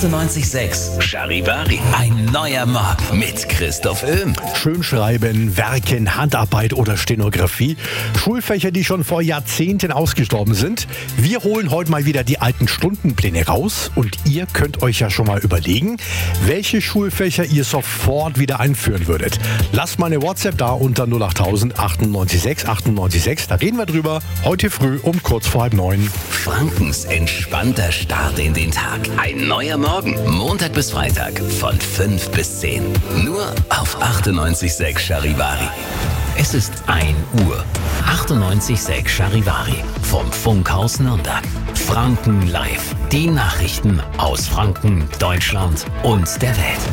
98.6 Charivari. Ein neuer Morgen mit Christoph Öhm. Schön schreiben, werken, Handarbeit oder Stenografie. Schulfächer, die schon vor Jahrzehnten ausgestorben sind. Wir holen heute mal wieder die alten Stundenpläne raus. Und ihr könnt euch ja schon mal überlegen, welche Schulfächer ihr sofort wieder einführen würdet. Lasst mal eine WhatsApp da unter 08000 98.6 98.6. Da reden wir drüber. Heute früh um kurz vor 8:30. Frankens entspannter Start in den Tag. Ein neuer Morgen. Montag bis Freitag von 5 bis 10. Nur auf 98.6 Charivari. Es ist 1 Uhr. 98.6 Charivari. Vom Funkhaus Nürnberg. Franken live. Die Nachrichten aus Franken, Deutschland und der Welt.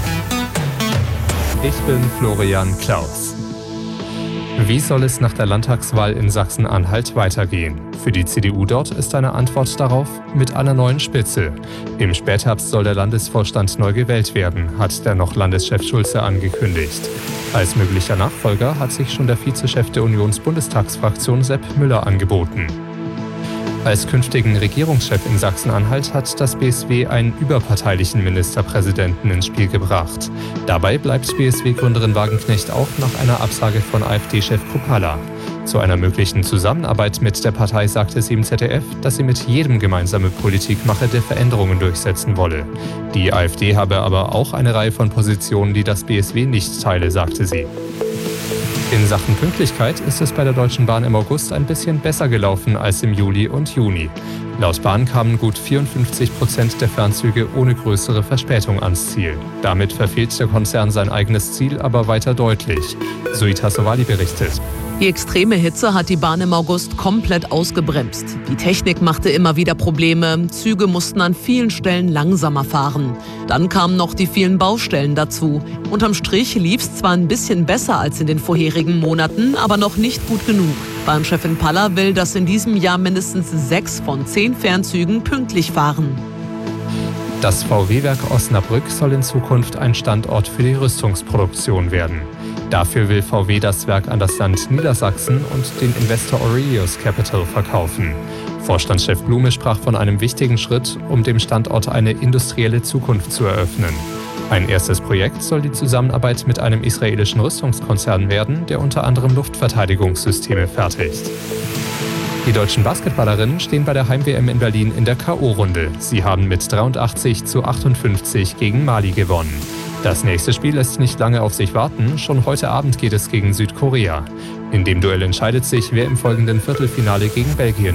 Ich bin Florian Klaus. Wie soll es nach der Landtagswahl in Sachsen-Anhalt weitergehen? Für die CDU dort ist eine Antwort darauf mit einer neuen Spitze. Im Spätherbst soll der Landesvorstand neu gewählt werden, hat der noch Landeschef Schulze angekündigt. Als möglicher Nachfolger hat sich schon der Vizechef der Unionsbundestagsfraktion Sepp Müller angeboten. Als künftigen Regierungschef in Sachsen-Anhalt hat das BSW einen überparteilichen Ministerpräsidenten ins Spiel gebracht. Dabei bleibt BSW-Gründerin Wagenknecht auch nach einer Absage von AfD-Chef Kupala. Zu einer möglichen Zusammenarbeit mit der Partei sagte sie im ZDF, dass sie mit jedem gemeinsame Politik mache, der Veränderungen durchsetzen wolle. Die AfD habe aber auch eine Reihe von Positionen, die das BSW nicht teile, sagte sie. In Sachen Pünktlichkeit ist es bei der Deutschen Bahn im August ein bisschen besser gelaufen als im Juli und Juni. Laut Bahn kamen gut 54% der Fernzüge ohne größere Verspätung ans Ziel. Damit verfehlt der Konzern sein eigenes Ziel aber weiter deutlich. Suita Sowali berichtet. Die extreme Hitze hat die Bahn im August komplett ausgebremst. Die Technik machte immer wieder Probleme. Züge mussten an vielen Stellen langsamer fahren. Dann kamen noch die vielen Baustellen dazu. Unterm Strich lief es zwar ein bisschen besser als in den vorherigen Monaten, aber noch nicht gut genug. Bahnchefin Paller will, dass in diesem Jahr mindestens 6 von 10 Fernzügen pünktlich fahren. Das VW-Werk Osnabrück soll in Zukunft ein Standort für die Rüstungsproduktion werden. Dafür will VW das Werk an das Land Niedersachsen und den Investor Aurelius Capital verkaufen. Vorstandschef Blume sprach von einem wichtigen Schritt, um dem Standort eine industrielle Zukunft zu eröffnen. Ein erstes Projekt soll die Zusammenarbeit mit einem israelischen Rüstungskonzern werden, der unter anderem Luftverteidigungssysteme fertigt. Die deutschen Basketballerinnen stehen bei der Heim-WM in Berlin in der K.O.-Runde. Sie haben mit 83:58 gegen Mali gewonnen. Das nächste Spiel lässt nicht lange auf sich warten. Schon heute Abend geht es gegen Südkorea. In dem Duell entscheidet sich, wer im folgenden Viertelfinale gegen Belgien